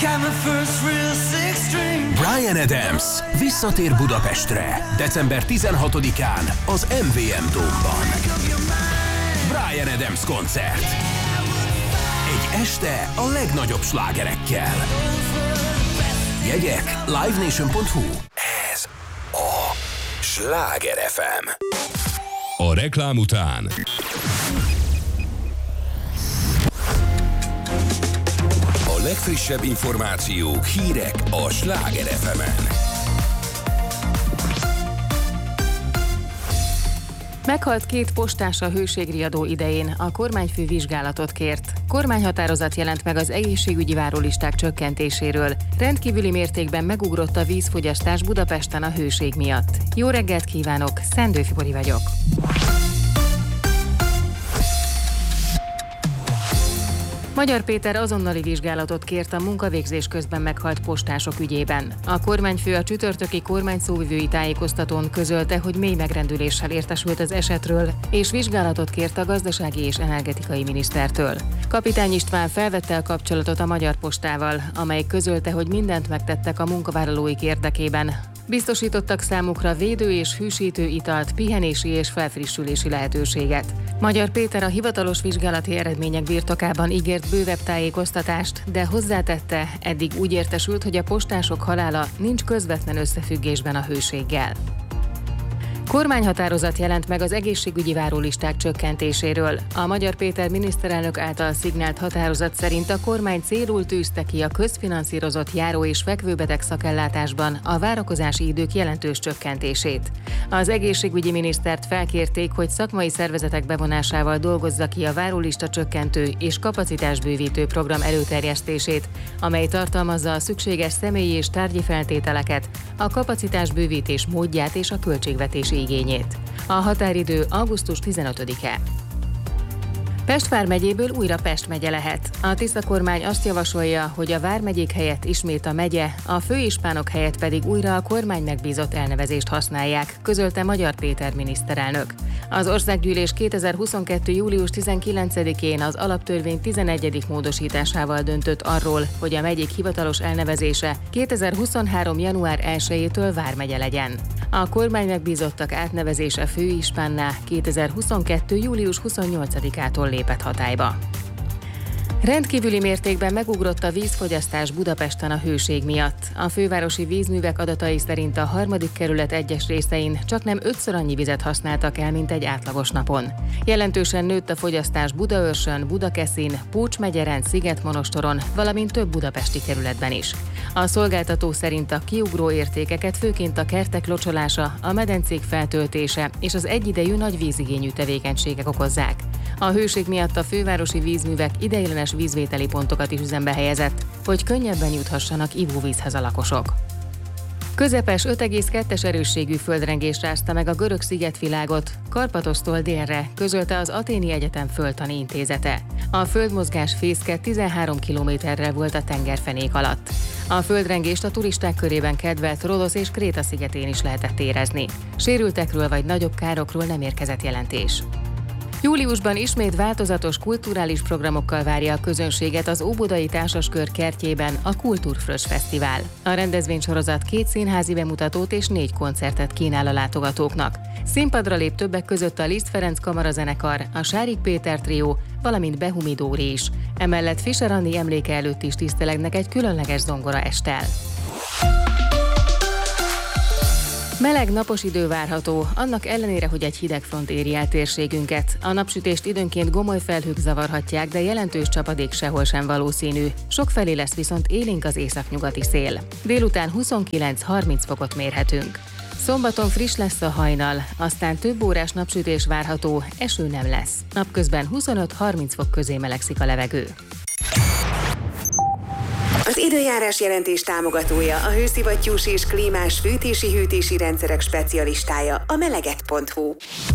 Bryan Adams visszatér Budapestre december 16-án az MVM Dome-ban. Bryan Adams koncert. Egy este a legnagyobb slágerekkel. Jegyek livenation.hu. Ez a Sláger FM. A reklám után a legfrissebb információk, hírek a Sláger FM-en. Meghalt 2 postás a hőségriadó idején, a kormányfő vizsgálatot kért. Kormányhatározat jelent meg az egészségügyi várólisták csökkentéséről. Rendkívüli mértékben megugrott a vízfogyasztás Budapesten a hőség miatt. Jó reggelt kívánok, Szendő Fibori vagyok. Magyar Péter azonnali vizsgálatot kért a munkavégzés közben meghalt postások ügyében. A kormányfő a csütörtöki kormányszóvivői tájékoztatón közölte, hogy mély megrendüléssel értesült az esetről, és vizsgálatot kért a gazdasági és energetikai minisztertől. Kapitány István felvette a kapcsolatot a Magyar Postával, amely közölte, hogy mindent megtettek a munkavállalóik érdekében. Biztosítottak számukra védő és hűsítő italt, pihenési és felfrissülési lehetőséget. Magyar Péter a hivatalos vizsgálati eredmények birtokában ígért bővebb tájékoztatást, de hozzátette, eddig úgy értesült, hogy a postások halála nincs közvetlen összefüggésben a hőséggel. Kormányhatározat jelent meg az egészségügyi várólisták csökkentéséről. A Magyar Péter miniszterelnök által szignált határozat szerint a kormány célul tűzte ki a közfinanszírozott járó- és fekvőbeteg szakellátásban a várakozási idők jelentős csökkentését. Az egészségügyi minisztert felkérték, hogy szakmai szervezetek bevonásával dolgozza ki a várólista csökkentő és kapacitásbővítő program előterjesztését, amely tartalmazza a szükséges személyi és tárgyi feltételeket, a kapacitásbővítés módját és a költségvetési igényét. A határidő augusztus 15-e. Pest vármegyéből újra Pest megye lehet. A Tisza kormány azt javasolja, hogy a vármegyék helyett ismét a megye, a főispánok helyett pedig újra a kormány megbízott elnevezést használják, közölte Magyar Péter miniszterelnök. Az országgyűlés 2022. július 19-én az alaptörvény 11. módosításával döntött arról, hogy a megyék hivatalos elnevezése 2023. január 1-től vármegye legyen. A kormány megbízottak átnevezése főispánná 2022. július 28-ától lépett hatályba. Rendkívüli mértékben megugrott a vízfogyasztás Budapesten a hőség miatt. A fővárosi vízművek adatai szerint a 3. kerület egyes részein csaknem 5-ször annyi vizet használtak el, mint egy átlagos napon. Jelentősen nőtt a fogyasztás Budaörsön, Budakeszin, Pócs-megyeren, Szigetmonostoron, valamint több budapesti kerületben is. A szolgáltató szerint a kiugró értékeket főként a kertek locsolása, a medencék feltöltése és az egyidejű nagy vízigényű tevékenységek okozzák. A hőség miatt a fővárosi vízművek ideiglenes vízvételi pontokat is üzembe helyezett, hogy könnyebben juthassanak ivóvízhez a lakosok. Közepes 5,2-es erősségű földrengés rázta meg a görög szigetvilágot, Karpatosztól délre, közölte az Athéni Egyetem Földtani Intézete. A földmozgás fészke 13 kilométerrel volt a tengerfenék alatt. A földrengést a turisták körében kedvelt Rodosz és Kréta szigetén is lehetett érezni. Sérültekről vagy nagyobb károkról nem érkezett jelentés. Júliusban ismét változatos kulturális programokkal várja a közönséget az Óbudai Társaskör kertjében a Kultúrfrös Fesztivál. A rendezvénysorozat 2 színházi bemutatót és 4 koncertet kínál a látogatóknak. Színpadra lép többek között a Liszt Ferenc kamarazenekar, a Sárik Péter trió, valamint Behumi Dóri is. Emellett Fischer Anni emléke előtt is tisztelegnek egy különleges zongoraesttel. Meleg napos idő várható, annak ellenére, hogy egy hidegfront éri el térségünket. A napsütést időnként gomoly felhők zavarhatják, de jelentős csapadék sehol sem valószínű. Sokfelé lesz viszont élénk az északnyugati szél. Délután 29-30 fokot mérhetünk. Szombaton friss lesz a hajnal, aztán több órás napsütés várható, eső nem lesz. Napközben 25-30 fok közé melegszik a levegő. Az időjárás jelentés támogatója, a hőszivattyús és klímás fűtési-hűtési rendszerek specialistája, a meleget.hu.